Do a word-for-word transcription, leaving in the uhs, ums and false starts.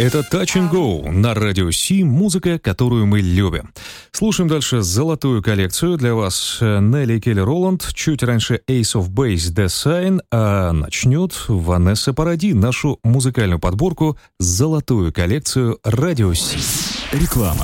Это Touch and Go на радио Си, музыка, которую мы любим. Слушаем дальше золотую коллекцию. Для вас Нелли Келли Роланд, чуть раньше Ace of Base The Sign, а начнет Ванесса Паради нашу музыкальную подборку «Золотую коллекцию радио Си». Реклама.